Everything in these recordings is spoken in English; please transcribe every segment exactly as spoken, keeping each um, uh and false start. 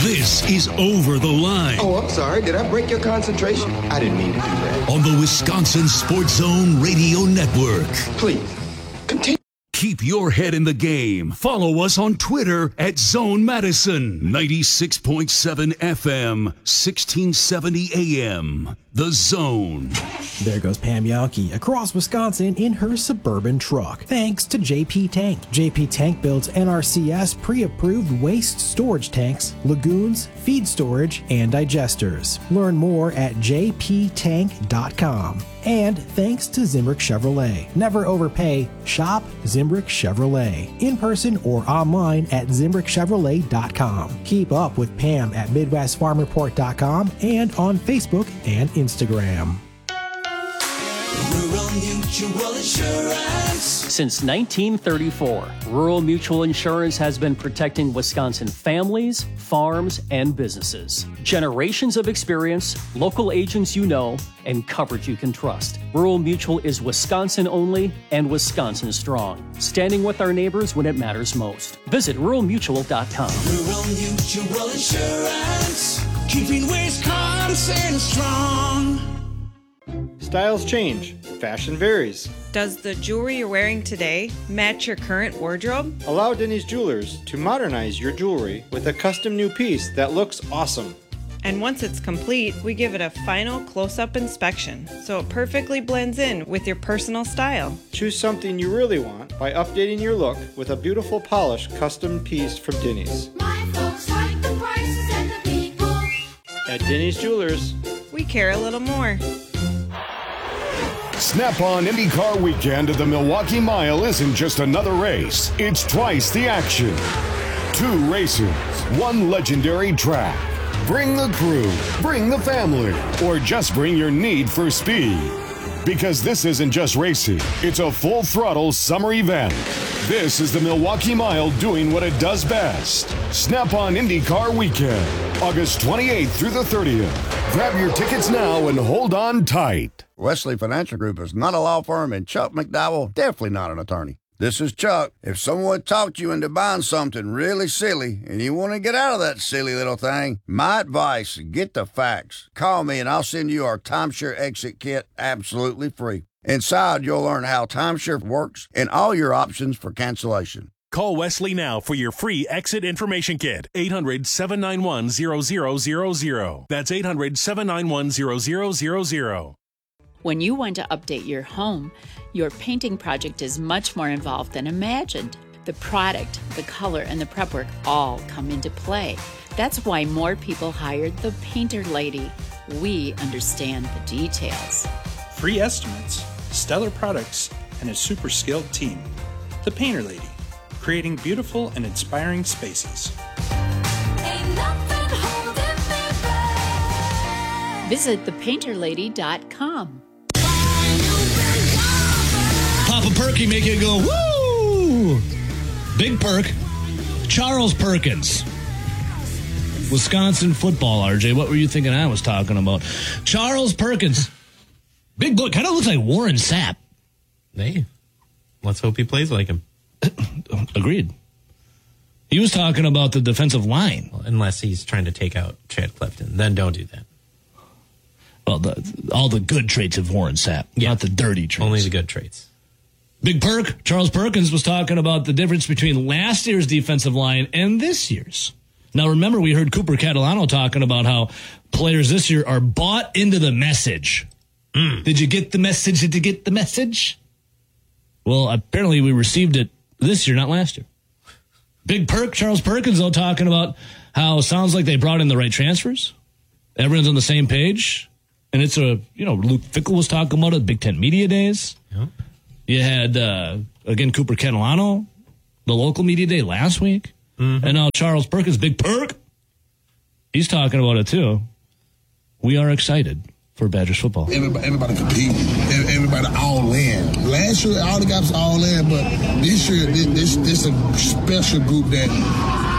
This is Over the Line. Oh, I'm sorry. Did I break your concentration? I didn't mean to do that. On the Wisconsin Sports Zone Radio Network. Please, continue. Keep your head in the game. Follow us on Twitter at Zone Madison. ninety-six point seven F M, sixteen seventy A M. The Zone. There goes Pam Yankee across Wisconsin in her Suburban truck. Thanks to J P Tank. J P Tank builds N R C S pre-approved waste storage tanks, lagoons, feed storage, and digesters. Learn more at j p tank dot com. And thanks to Zimbrick Chevrolet. Never overpay. Shop Zimbrick Chevrolet. In person or online at zimbrick chevrolet dot com. Keep up with Pam at midwest farm report dot com and on Facebook and Instagram. Rural Mutual Insurance. Since nineteen thirty-four, Rural Mutual Insurance has been protecting Wisconsin families, farms, and businesses. Generations of experience, local agents you know, and coverage you can trust. Rural Mutual is Wisconsin only and Wisconsin strong, standing with our neighbors when it matters most. Visit rural mutual dot com. Rural Mutual Insurance, keeping Wisconsin strong. Styles change. Fashion varies. Does the jewelry you're wearing today match your current wardrobe? Allow Denny's Jewelers to modernize your jewelry with a custom new piece that looks awesome. And once it's complete, we give it a final close-up inspection, so it perfectly blends in with your personal style. Choose something you really want by updating your look with a beautiful polished custom piece from Denny's. My folks like the prices and the people. At Denny's Jewelers, we care a little more. Snap-on IndyCar weekend at the Milwaukee Mile isn't just another race. It's twice the action. Two races, one legendary track. Bring the crew, bring the family, or just bring your need for speed. Because this isn't just racing, it's a full-throttle summer event. This is the Milwaukee Mile doing what it does best. Snap-on IndyCar weekend, August twenty-eighth through the thirtieth. Grab your tickets now and hold on tight. Wesley Financial Group is not a law firm, and Chuck McDowell definitely not an attorney. This is Chuck. If someone talked you into buying something really silly and you want to get out of that silly little thing, my advice, get the facts. Call me and I'll send you our timeshare exit kit absolutely free. Inside, you'll learn how timeshare works and all your options for cancellation. Call Wesley now for your free exit information kit. eight hundred, seven nine one, zero zero zero zero. That's eight hundred, seven nine one, zero zero zero zero. When you want to update your home, your painting project is much more involved than imagined. The product, the color, and the prep work all come into play. That's why more people hired the Painter Lady. We understand the details. Free estimates, stellar products, and a super skilled team. The Painter Lady, creating beautiful and inspiring spaces. Ain't nothing holding me back. Visit the painter lady dot com. Papa Perky make it go, woo! Big Perk. Charles Perkins. Wisconsin football, R J. What were you thinking I was talking about? Charles Perkins. Big boy. Kind of looks like Warren Sapp. Hey, let's hope he plays like him. Agreed. He was talking about the defensive line. Well, unless he's trying to take out Chad Clifton. Then don't do that. Well, the, all the good traits of Warren Sapp, yeah. Not the dirty traits. Only the good traits. Big Perk, Charles Perkins, was talking about the difference between last year's defensive line and this year's. Now, remember, we heard Cooper Catalano talking about how players this year are bought into the message. Mm. Did you get the message? Did you get the message? Well, apparently we received it this year, not last year. Big Perk, Charles Perkins, though, talking about how it sounds like they brought in the right transfers. Everyone's on the same page. And it's a, you know, Luke Fickell was talking about it, Big Ten Media Days. Yep. You had, uh, again, Cooper Catalano, the local media day last week. Mm-hmm. And now Charles Perkins, Big Perk, he's talking about it too. We are excited for Badgers football. Everybody, everybody compete. Everybody all in. Last year, all the guys all in, but this year, this this a special group that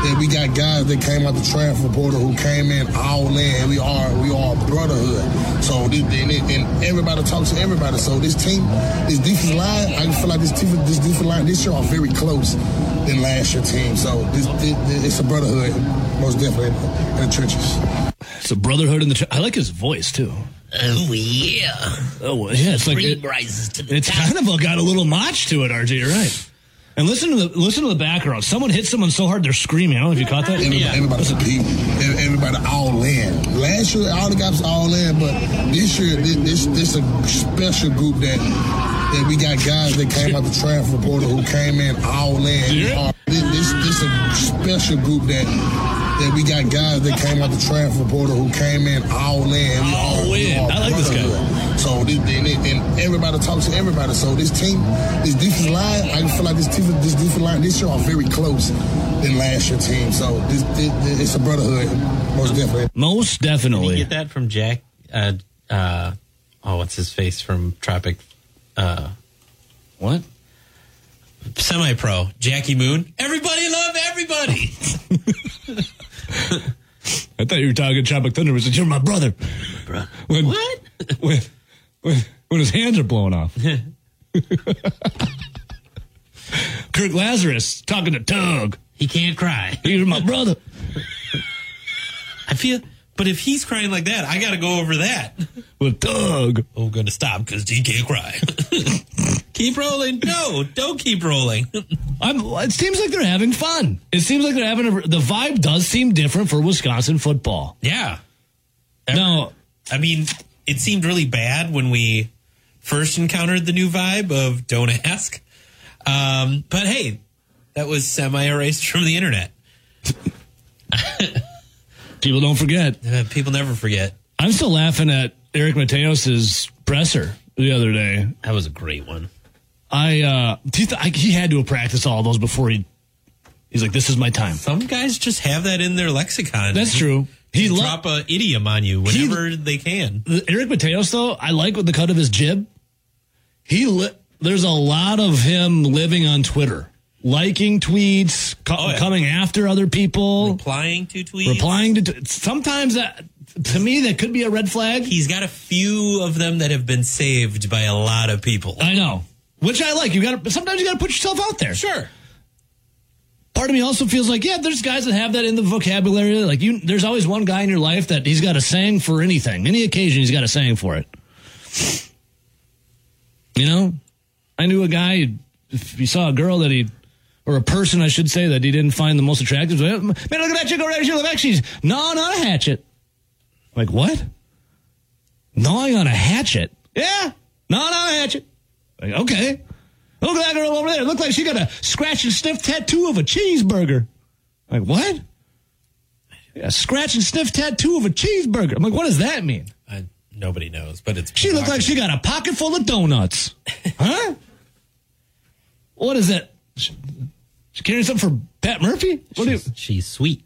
that we got guys that came out the transfer portal who came in all in. We are we are a brotherhood. So this, and, and everybody talks to everybody. So this team, this defensive line, I feel like this defensive, this defensive line this year are very close than last year's team. So this, this it's a brotherhood, most definitely in the trenches. It's a brotherhood in the. Tr- I like his voice too. Oh yeah. Oh yeah. It's like it, rises to the it's top. kind of a, got a little motch to it, R J. You're right. And listen to the listen to the background. Someone hit someone so hard they're screaming. I don't know if you caught that. Everybody, Yeah. everybody's people. Everybody all in. Last year, all the guys all in, but this year, this this, this a special group that that we got guys that came out the transfer portal who came in all in. Yeah. This this this a special group that. that we got guys that came out the transfer portal who came in all in. We all in. I like this guy. So this, and, and everybody talks to everybody. So this team, this defensive line, I feel like this defensive, this defensive line this year are very close than last year's team. So this, this it's a brotherhood, most definitely. Most definitely. Did you get that from Jack? Uh, uh, oh, what's his face from Tropic? Uh, what? Semi-pro Jackie Moon. Everybody love everybody. I thought you were talking Tropic Thunder. Was you're my brother? Bruh. When, What? When, when when his hands are blowing off. Kirk Lazarus talking to Tug. He can't cry. You're my brother. I feel, but if he's crying like that, I got to go over that. With Tug. Oh, I'm going to stop because he can't cry. Keep rolling. No, don't keep rolling. I'm, it seems like they're having fun. It seems like they're having a, the vibe does seem different for Wisconsin football. Yeah. No, I mean, it seemed really bad when we first encountered the new vibe of don't ask. Um, but hey, that was semi-erased from the internet. People don't forget. Uh, people never forget. I'm still laughing at Eric Mateos' presser the other day. That was a great one. I, uh, he, th- I, he had to have practiced all those before he, he's like, this is my time. Some guys just have that in their lexicon. That's true. He He lo- drop a idiom on you whenever he, they can. Eric Mateos, though, I like with the cut of his jib. He li- There's a lot of him living on Twitter. Liking tweets, co- Oh, yeah. coming after other people. Replying to tweets. Replying to t- sometimes that, to me, that could be a red flag. He's got a few of them that have been saved by a lot of people. I know. Which I like. You got to sometimes you got to put yourself out there. Sure. Part of me also feels like, yeah, there's guys that have that in the vocabulary. Like you, there's always one guy in your life that he's got a saying for anything, any occasion. He's got a saying for it. You know, I knew a guy. If he saw a girl that he, or a person, I should say, that he didn't find the most attractive. Man, look at that chick over there. She looks like she's gnawing on a hatchet. Like what? Gnawing on a hatchet? Yeah, gnawing on a hatchet. Like, okay. Look at that girl over there. Look like she got a scratch and sniff tattoo of a cheeseburger. Like, what? A scratch and sniff tattoo of a cheeseburger. I'm like, what does that mean? Uh, nobody knows, but it's. She looked like she got a pocket full of donuts. Huh? What is that? She, she carrying something for Pat Murphy? What she's, do you, she's sweet.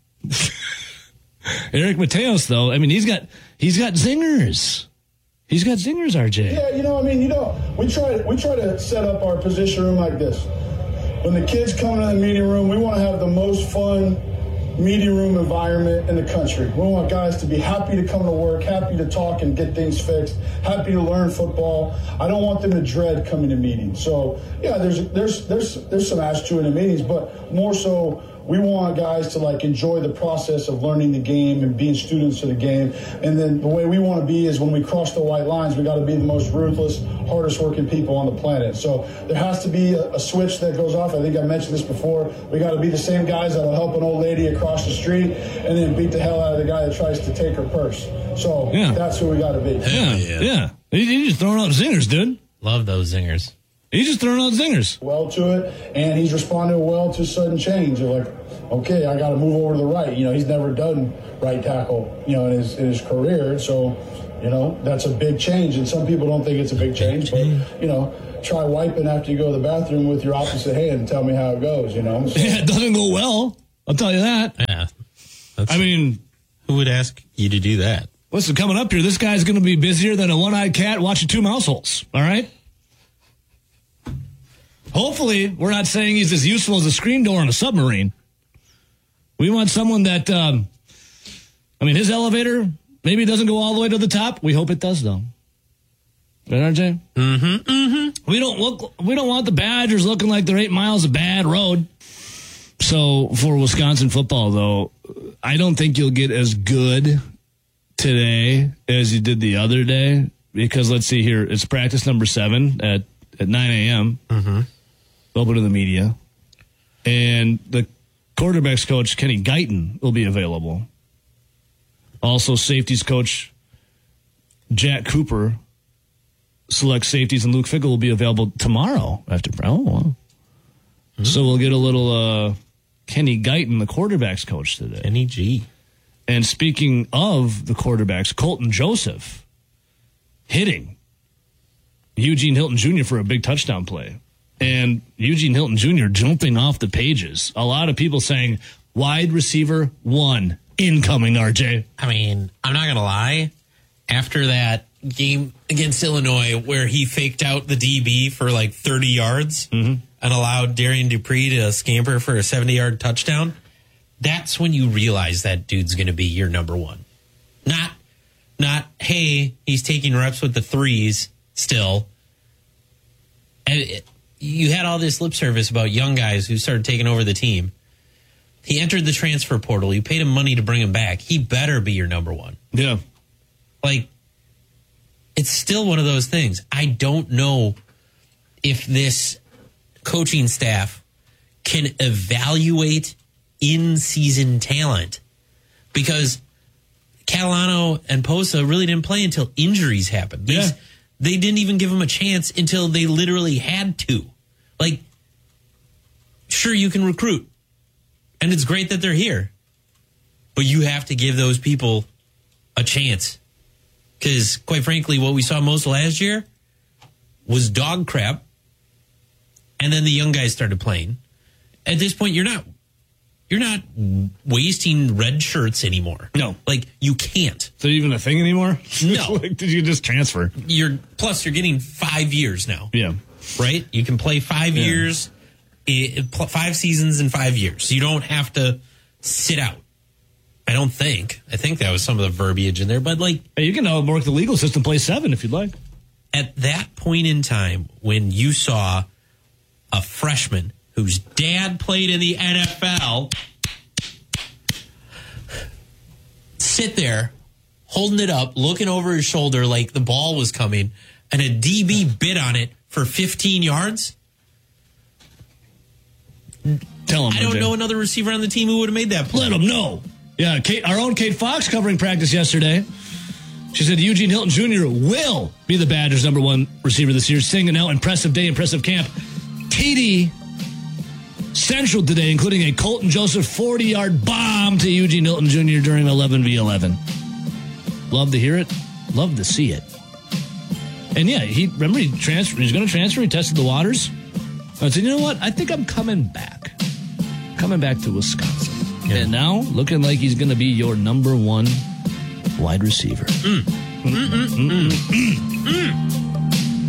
Eric Mateos, though, I mean, he's got he's got zingers. He's got zingers, R J. Yeah, you know, I mean, you know, we try we try to set up our position room like this. When the kids come into the meeting room, we want to have the most fun meeting room environment in the country. We want guys to be happy to come to work, happy to talk and get things fixed, happy to learn football. I don't want them to dread coming to meetings. So, yeah, there's there's there's there's some attitude in the meetings, but more so we want guys to like enjoy the process of learning the game and being students of the game. And then the way we want to be is when we cross the white lines, we got to be the most ruthless, hardest working people on the planet. So there has to be a, a switch that goes off. I think I mentioned this before. We got to be the same guys that'll help an old lady across the street and then beat the hell out of the guy that tries to take her purse. So Yeah. that's who we got to be. Yeah, yeah. yeah. He, he's just throwing out zingers, dude. Love those zingers. He's just throwing out zingers. Well to it, and he's responding well to sudden change. Of like, okay, I got to move over to the right. You know, he's never done right tackle, you know, in his in his career. So, you know, that's a big change. And some people don't think it's a big change, but you know, try wiping after you go to the bathroom with your opposite hand and tell me how it goes. You know, so, Yeah, it doesn't go well. I'll tell you that. Yeah. I mean, who would ask you to do that? Listen, coming up here, this guy's going to be busier than a one-eyed cat watching two mouse holes. All right? Hopefully, we're not saying he's as useful as a screen door on a submarine. We want someone that, um, I mean, his elevator maybe doesn't go all the way to the top. We hope it does, though. Right, R J? Mm-hmm, mm-hmm. We don't look. We don't want the Badgers looking like they're eight miles of bad road. So for Wisconsin football, though, I don't think you'll get as good today as you did the other day because let's see here, it's practice number seven at, at nine a.m. Mm-hmm. Open to the media, and the quarterbacks coach Kenny Guyton will be available. Also, safeties coach Jack Cooper, select safeties, and Luke Fickle will be available tomorrow after. Oh, wow. Mm-hmm. So we'll get a little uh, Kenny Guyton, the quarterbacks coach today. Kenny G. And speaking of the quarterbacks, Colton Joseph hitting Eugene Hilton Junior for a big touchdown play. And Eugene Hilton Junior jumping off the pages. A lot of people saying wide receiver one incoming, R J. I mean, I'm not going to lie. After that game against Illinois where he faked out the D B for like thirty yards mm-hmm. and allowed Darian Dupree to scamper for a seventy-yard touchdown, that's when you realize that dude's going to be your number one. Not, not, hey, he's taking reps with the threes still. And it, you had all this lip service about young guys who started taking over the team. He entered the transfer portal. You paid him money to bring him back. He better be your number one. Yeah. Like, it's still one of those things. I don't know if this coaching staff can evaluate in-season talent because Catalano and Posa really didn't play until injuries happened. These, yeah. They didn't even give them a chance until they literally had to. Like, sure, you can recruit, and it's great that they're here, but you have to give those people a chance. Because, quite frankly, what we saw most last year was dog crap, and then the young guys started playing. At this point, you're not you're not wasting red shirts anymore. No. Like, you can't. Is that even a thing anymore? No. Like, did you just transfer? You're plus you're getting five years now. Yeah. Right? You can play five yeah. years, five seasons in five years. You don't have to sit out. I don't think. I think that was some of the verbiage in there. But, like... Hey, you can uh, work the legal system, play seven if you'd like. At that point in time, when you saw a freshman whose dad played in the N F L sit there, holding it up, looking over his shoulder like the ball was coming, and a D B bid on it for fifteen yards... Tell him. I don't R J. know another receiver on the team who would have made that play. Let him know. Yeah, Kate, our own Kate Fox covering practice yesterday. She said Eugene Hilton Junior will be the Badgers' number one receiver this year, singing out impressive day, impressive camp. T D Central today, including a Colton Joseph forty-yard bomb to Eugene Hilton Junior during eleven v eleven. Love to hear it. Love to see it. And yeah, he remember he transferred. He's going to transfer. He tested the waters. I said, you know what? I think I'm coming back. Coming back to Wisconsin. Yeah. And now, looking like he's going to be your number one wide receiver. Mm. Mm, mm, mm, mm, mm.